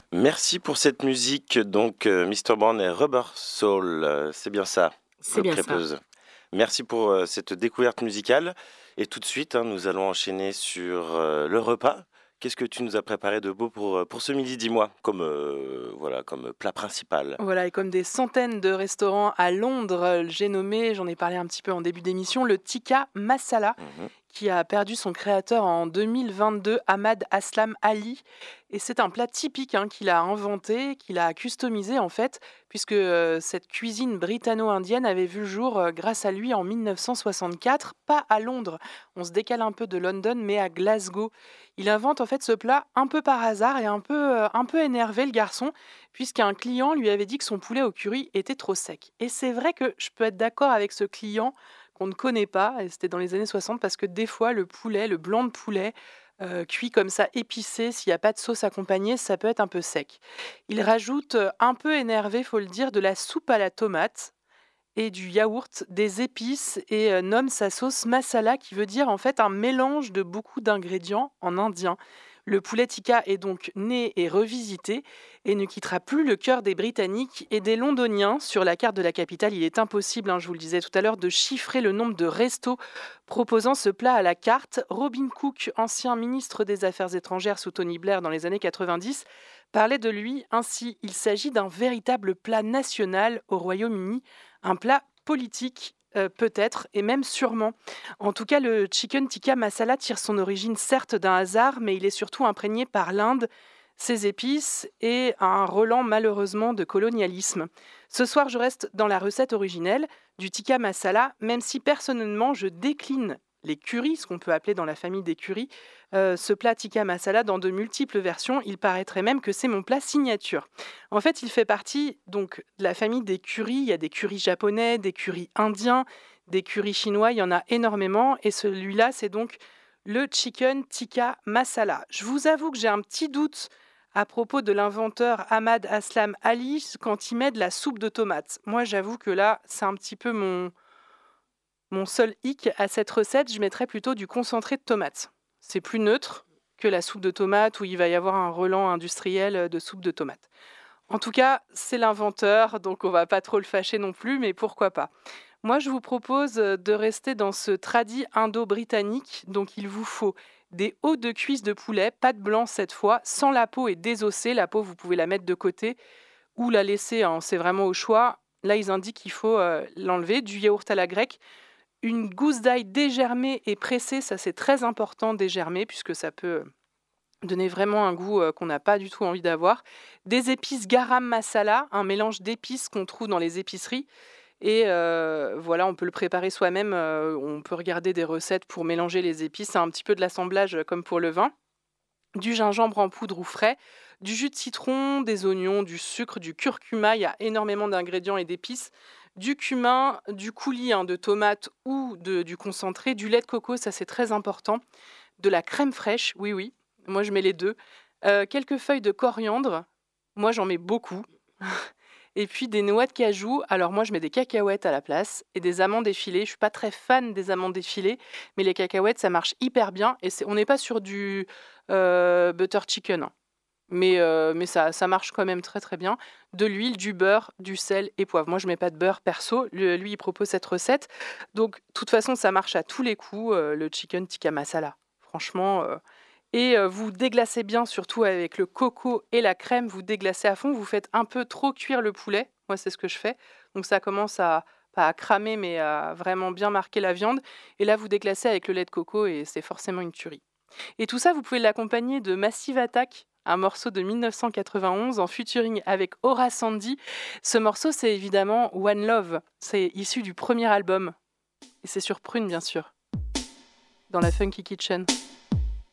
Merci pour cette musique, donc Mr. Brown et Rubber Soul, c'est bien ça, C'est Claude bien ça. Crépeuze. Merci pour cette découverte musicale. Et tout de suite, nous allons enchaîner sur le repas. Qu'est-ce que tu nous as préparé de beau pour ce midi, dis-moi, comme plat principal? Voilà, et comme des centaines de restaurants à Londres, j'ai nommé, j'en ai parlé un petit peu en début d'émission, le tikka masala, Mhm. qui a perdu son créateur en 2022, Ahmad Aslam Ali. Et c'est un plat typique qu'il a inventé, qu'il a customisé en fait, puisque cette cuisine britanno-indienne avait vu le jour grâce à lui en 1964, pas à Londres. On se décale un peu de London, mais à Glasgow. Il invente en fait ce plat un peu par hasard et un peu énervé le garçon, puisqu'un client lui avait dit que son poulet au curry était trop sec. Et c'est vrai que je peux être d'accord avec ce client qu'on ne connaît pas, et c'était dans les années 60, parce que des fois, le poulet, le blanc de poulet, cuit comme ça, épicé, s'il n'y a pas de sauce accompagnée, ça peut être un peu sec. Il rajoute, un peu énervé, faut le dire, de la soupe à la tomate et du yaourt, des épices et nomme sa sauce masala qui veut dire en fait un mélange de beaucoup d'ingrédients en indien. Le poulet tikka est donc né et revisité et ne quittera plus le cœur des Britanniques et des Londoniens. Sur la carte de la capitale, il est impossible, je vous le disais tout à l'heure, de chiffrer le nombre de restos proposant ce plat à la carte. Robin Cook, ancien ministre des Affaires étrangères sous Tony Blair dans les années 90, parlait de lui ainsi: il s'agit d'un véritable plat national au Royaume-Uni, un plat politique, peut-être, et même sûrement. En tout cas, le chicken tikka masala tire son origine certes d'un hasard, mais il est surtout imprégné par l'Inde, ses épices et un relent malheureusement de colonialisme. Ce soir, je reste dans la recette originelle du tikka masala, même si personnellement je décline les currys, ce qu'on peut appeler dans la famille des currys, ce plat tikka masala dans de multiples versions. Il paraîtrait même que c'est mon plat signature. En fait, il fait partie donc de la famille des currys. Il y a des currys japonais, des currys indiens, des currys chinois. Il y en a énormément. Et celui-là, c'est donc le chicken tikka masala. Je vous avoue que j'ai un petit doute à propos de l'inventeur Ahmad Aslam Ali quand il met de la soupe de tomates. Moi, j'avoue que là, c'est un petit peu mon seul hic à cette recette. Je mettrais plutôt du concentré de tomates. C'est plus neutre que la soupe de tomates où il va y avoir un relent industriel de soupe de tomates. En tout cas, c'est l'inventeur, donc on va pas trop le fâcher non plus, mais pourquoi pas. Moi, je vous propose de rester dans ce tradi indo-britannique. Donc, il vous faut des hauts de cuisse de poulet, pâte blanche cette fois, sans la peau et désossée. La peau, vous pouvez la mettre de côté ou la laisser, c'est vraiment au choix. Là, ils indiquent qu'il faut l'enlever. Du yaourt à la grecque, une gousse d'ail dégermée et pressée, ça c'est très important, dégermée, puisque ça peut donner vraiment un goût qu'on n'a pas du tout envie d'avoir. Des épices garam masala, un mélange d'épices qu'on trouve dans les épiceries. Et voilà, on peut le préparer soi-même. On peut regarder des recettes pour mélanger les épices. C'est un petit peu de l'assemblage comme pour le vin. Du gingembre en poudre ou frais, du jus de citron, des oignons, du sucre, du curcuma. Il y a énormément d'ingrédients et d'épices. Du cumin, du coulis de tomates ou du concentré, du lait de coco, ça c'est très important. De la crème fraîche, oui, oui. Moi, je mets les deux. Quelques feuilles de coriandre. Moi, j'en mets beaucoup. Et puis des noix de cajou. Alors moi, je mets des cacahuètes à la place et des amandes effilées. Je suis pas très fan des amandes effilées, mais les cacahuètes, ça marche hyper bien. Et on n'est pas sur du butter chicken, mais ça marche quand même très très bien. De l'huile, du beurre, du sel et poivre. Moi, je mets pas de beurre perso. Lui, il propose cette recette. Donc, de toute façon, ça marche à tous les coups, le chicken tikka masala. Franchement, et vous déglacez bien, surtout avec le coco et la crème, vous déglacez à fond. Vous faites un peu trop cuire le poulet. Moi, c'est ce que je fais. Donc ça commence à, pas à cramer, mais à vraiment bien marquer la viande. Et là, vous déglacez avec le lait de coco et c'est forcément une tuerie. Et tout ça, vous pouvez l'accompagner de Massive Attack, un morceau de 1991 en featuring avec Aura Sandy. Ce morceau, c'est évidemment One Love. C'est issu du premier album. Et c'est sur Prune, bien sûr, dans la Funky Kitchen.